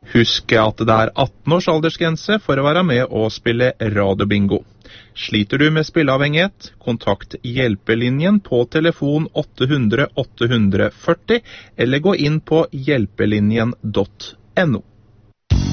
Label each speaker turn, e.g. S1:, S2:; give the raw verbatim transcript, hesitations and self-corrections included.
S1: Husk at det er atten års aldersgrense for å være med og spille radiobingo. Sliter du med spilleavhengighet, kontakt hjelpelinjen på telefon åtte hundre åtte hundre førti eller gå inn på hjelpelinjen punktum no.